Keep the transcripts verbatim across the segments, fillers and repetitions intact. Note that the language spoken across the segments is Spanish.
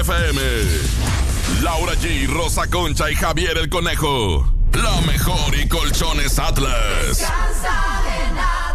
F M. Laura G, Rosa Concha y Javier el Conejo. La mejor y Colchones Atlas. Descansa en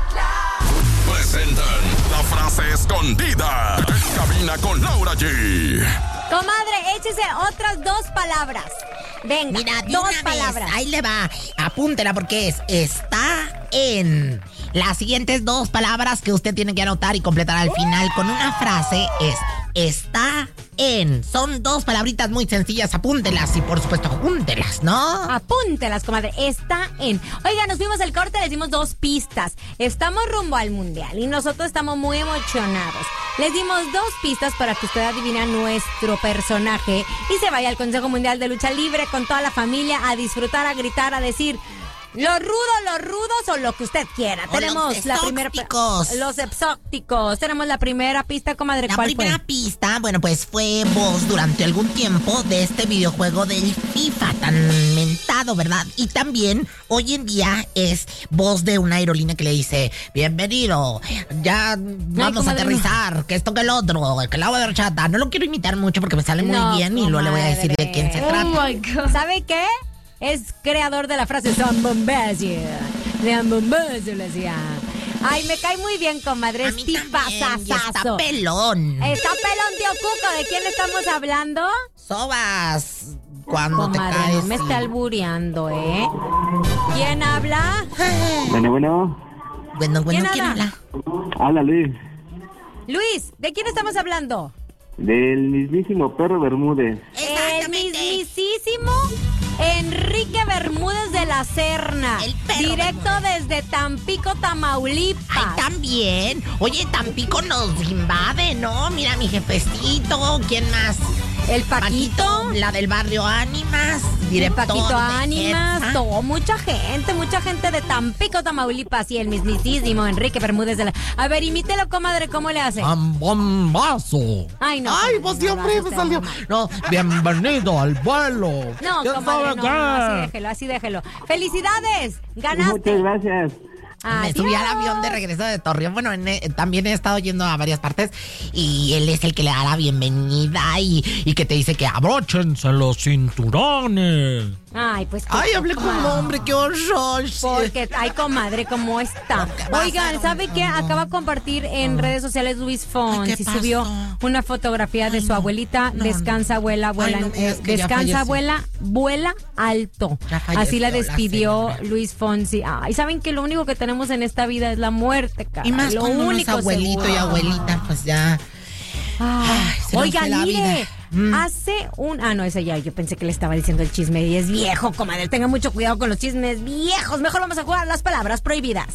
Atlas. Presentan la frase escondida. En cabina con Laura G. Comadre, échese otras dos palabras. Venga, Mira, de dos una palabras. Vez, ahí le va. Apúntela porque es está en. Las siguientes dos palabras que usted tiene que anotar y completar al final con una frase es está en. Son dos palabritas muy sencillas, apúntelas y por supuesto apúntelas, ¿no? Apúntelas, comadre. Está en. Oiga, nos fuimos al corte, les dimos dos pistas. Estamos rumbo al mundial y nosotros estamos muy emocionados. Les dimos dos pistas para que usted adivine nuestro personaje y se vaya al Consejo Mundial de Lucha Libre con toda la familia a disfrutar, a gritar, a decir los rudos, los rudos o lo que usted quiera. O Tenemos los la primera exóticos. Los exóticos. Tenemos la primera pista, comadre. La ¿Cuál primera fue? pista, bueno, pues fue voz durante algún tiempo de este videojuego del FIFA tan mentado, ¿verdad? Y también hoy en día es voz de una aerolínea que le dice, bienvenido, ya vamos Ay, a aterrizar, que esto que el otro, que el agua de horchata. No lo quiero imitar mucho porque me sale muy No, bien y luego le voy a decir de quién se trata. Oh my God. ¿Sabe qué? Es creador de la frase San Bombasio. San Bombasio le decía. Ay, me cae muy bien, comadre. A Es mí también, y está tipazazazo. pelón. Está pelón, tío Cuco. ¿De quién estamos hablando? Sobas cuando te Comadre, caes. no me está albureando, ¿eh? ¿Quién habla? Bueno, bueno. Bueno, bueno, ¿Quién ¿quién habla? habla? Habla Luis, Luis, ¿de quién estamos hablando? del mismísimo Perro Bermúdez. El mismísimo Enrique Bermúdez de la Serna. El Perro Directo Bermúdez. desde Tampico, Tamaulipas. Ay, también. Oye, Tampico nos invade, ¿no? Mira, mi jefecito. ¿Quién más? El Paquito. La del barrio Ánimas. El Director Paquito de Ánimas, Jetsa. todo, mucha gente, mucha gente de Tampico, Tamaulipas y el mismísimo Enrique Bermúdez de la... A ver, imítelo, comadre, ¿cómo le hace? ¡Bombazo! Ay, no. Ay, comadre, pues no, siempre lo me hace salió. usted muy mal. No, bienvenido al vuelo. No, ¿Quién comadre, sabe no, qué? no, así déjelo, así déjelo. ¡Felicidades! Muchas ¡Ganaste! gracias. Me subí al avión de regreso de Torreón. Bueno, en, eh, también he estado yendo a varias partes y él es el que le da la bienvenida y, y que te dice que Abróchense los cinturones. Ay, pues... ay, hablé como hombre, qué horror. Porque, ay, comadre, ¿cómo está? ¿Qué pasa? Oigan, ¿sabe qué? Acaba de compartir en redes sociales Luis Fonsi. Ay, ¿qué Subió pasó? una fotografía de Ay, su no. abuelita. No, Descansa, no. abuela, abuela. Ay, no me digas eh, que ya descansa, falleció. abuela, vuela alto. Ya falleció Así la la despidió señora. Luis Fonsi. Ay, ¿saben que lo único que tenemos en esta vida es la muerte, cara? Y más lo cuando uno es único abuelito seguro. y abuelita, pues ya. Ay, se nos oiga, fue la mire, vida. Mm. hace un... Ah, no, ese ya, yo pensé que le estaba diciendo el chisme y es viejo, comadre. Tenga mucho cuidado con los chismes viejos. Mejor vamos a jugar las palabras prohibidas.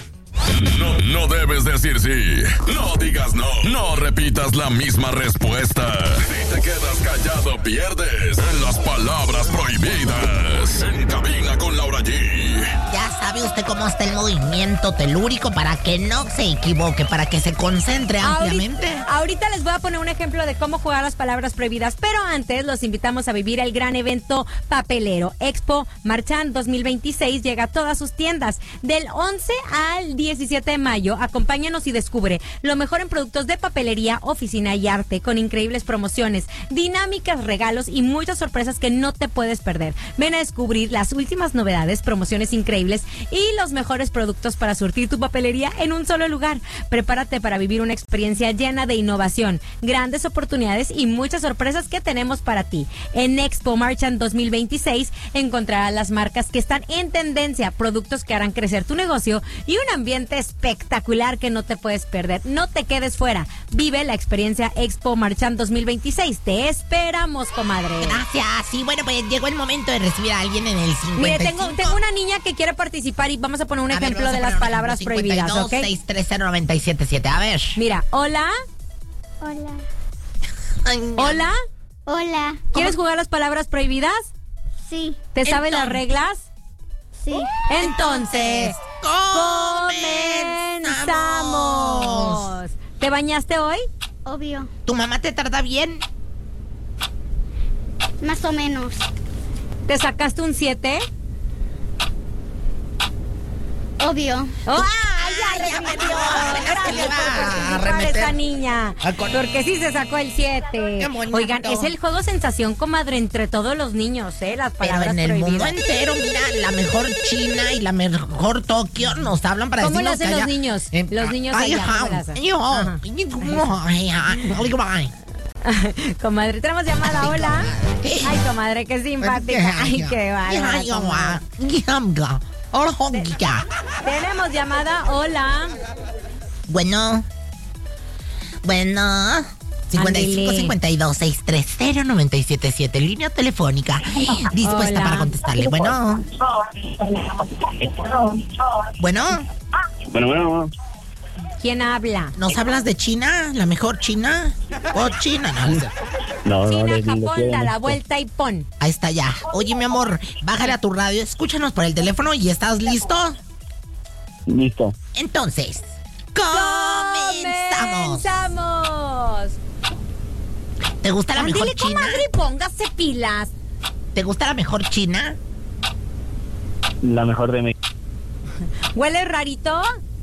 No, no debes decir sí. No digas no. No repitas la misma respuesta. Si te quedas callado, pierdes en las palabras prohibidas. En cabina con Laura G. Ya sabe usted cómo está el movimiento telúrico para que no se equivoque, para que se concentre ampliamente. Ahorita, ahorita les voy a poner un ejemplo de cómo jugar las palabras prohibidas, pero antes los invitamos a vivir el gran evento papelero. Expo Marchand dos mil veintiséis llega a todas sus tiendas. Del once al diecisiete de mayo, acompáñanos y descubre lo mejor en productos de papelería, oficina y arte, con increíbles promociones, dinámicas, regalos y muchas sorpresas que no te puedes perder. Ven a descubrir las últimas novedades, promociones increíbles y los mejores productos para surtir tu papelería en un solo lugar. Prepárate para vivir una experiencia llena de innovación, grandes oportunidades y muchas sorpresas que tenemos para ti. En Expo Marchand dos mil veintiséis encontrarás las marcas que están en tendencia, productos que harán crecer tu negocio y un ambiente espectacular que no te puedes perder. No te quedes fuera. Vive la experiencia Expo Marchand dos mil veintiséis. Te esperamos, comadre. Gracias. Y bueno, pues llegó el momento de recibir a alguien en el cincuenta y cinco. Mire, tengo, tengo una niña que quiere participar y vamos a poner un A ver, ejemplo vamos a de las poner un palabras ejemplo. prohibidas, cincuenta y ¿ok? dos, seis tres cero, nueve siete siete. A ver. Mira, hola, Hola. Ay, no. hola. Hola. ¿Quieres jugar las palabras prohibidas? Sí. ¿Te sabes las Entonces- reglas? Sí. Entonces, comenzamos. ¿Te bañaste hoy? Obvio. ¿Tu mamá te trata bien? Más o menos. ¿Te sacaste un siete? Obvio. ¡Ay, ya ya me dio. Gracias que le va por a participar arremeter. esa niña. Ah, con- Porque sí se sacó el siete. Qué bonito. Oigan, es el juego sensación, comadre, entre todos los niños, ¿eh? Las Pero palabras en el mundo prohibidas. entero, mira, la mejor China y la mejor Tokio nos hablan para ¿Cómo lo decirnos hacen que los allá- niños? Eh, Los niños ay, allá, ajá, ¿cómo lo hacen? yo, Ajá. ay, Comadre, tenemos llamada, hola. Ay, comadre, qué simpática. Ay, qué bárbara, comadre. Tenemos llamada, hola. Bueno. Bueno. cincuenta y cinco Ándele. cincuenta y dos sesenta y tres cero noventa y siete siete, línea telefónica dispuesta Hola. para contestarle. Bueno. Bueno, Bueno, bueno. ¿Quién habla? ¿nos hablas de China? ¿La mejor China? ¿O China? No, dice. No, China, le- le Japón, quiero da la mucho. vuelta y pon. Ahí está ya. Oye, mi amor, bájale a tu radio, escúchanos por el teléfono y ¿estás listo? Listo. Entonces, comenzamos. ¡Comenzamos! ¿Te gusta la mejor Ándele, China? comadre, póngase pilas. ¿Te gusta la mejor China? La mejor de México. ¿Huele rarito?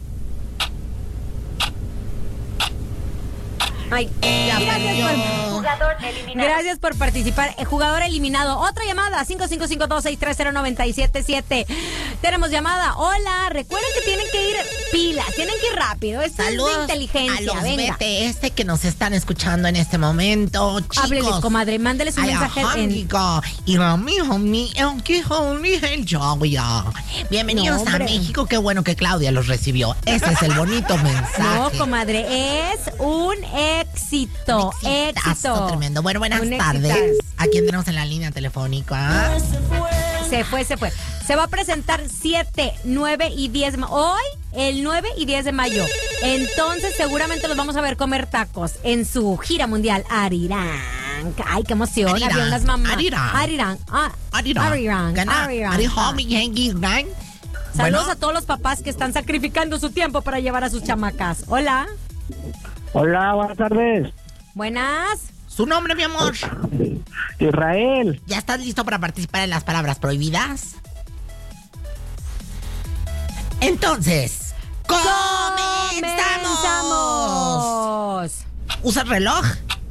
Ay, Ya gracias perdió. por, gracias por participar. Eh, jugador eliminado. Otra llamada, cinco cinco cinco dos seis tres cero nueve siete siete. Tenemos llamada. Hola, recuerden que tienen que ir pilas, tienen que ir rápido. Esto Saludos es de inteligencia. a los Venga, B T S que nos están escuchando en este momento, chicos. hábleles, comadre, mándeles un Ay, mensaje en... México. Y a mi homie, el que homie, el Jovia. Bienvenidos No, a hombre. México. Qué bueno que Claudia los recibió. Ese es el bonito mensaje. No, comadre, es un éxito. Un exitazo Éxito. tremendo. Bueno, buenas Un tardes. exitazo. ¿A quién tenemos en la línea telefónica? Se fue, se fue. Se va a presentar siete, nueve y diez. ma- Hoy, el nueve y diez de mayo. Entonces, seguramente los vamos a ver comer tacos en su gira mundial Arirán. Ay, qué emoción. Arirán, Había unas mamás. Arirán. Arirán. Ah, Arirán. Gana. Arirán. Ari Ah. homie, hengi, gang. Saludos Bueno. a todos los papás que están sacrificando su tiempo para llevar a sus chamacas. Hola. Hola, buenas tardes. Buenas. Su nombre, mi amor. Israel. ¿Ya estás listo para participar en las palabras prohibidas? Entonces, ¡comenzamos! ¡Comenzamos! ¿Usas reloj?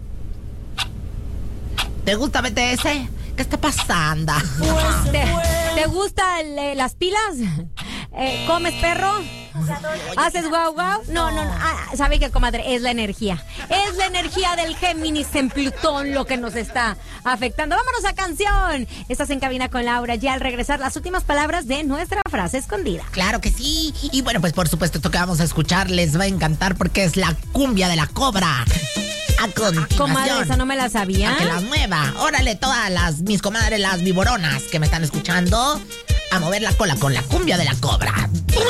¿Te gusta B T S? ¿Qué está pasando? ¿Te, te gustan eh, las pilas? Eh, ¿Comes perro? ¿Haces guau guau? No, no, no. Ah, ¿sabe qué, comadre? Es la energía. Es la energía del Géminis en Plutón lo que nos está afectando. Vámonos a canción. Estás en cabina con Laura. Ya al regresar, las últimas palabras de nuestra frase escondida. Claro que sí. Y bueno, pues por supuesto esto que vamos a escuchar les va a encantar porque es la cumbia de la cobra. A continuación. Comadre, esa no me la sabía. A que la mueva. Órale, todas las mis comadres, las viboronas que me están escuchando, a mover la cola con la cumbia de la cobra.